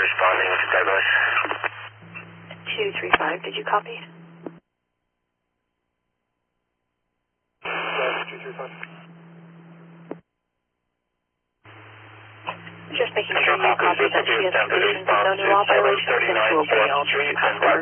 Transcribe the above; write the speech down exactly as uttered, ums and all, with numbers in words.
responding to Douglas. two three five, did you copy? Yes, two three five. Just making sure you copy that she has completion with no new law violations and will be eligible to pass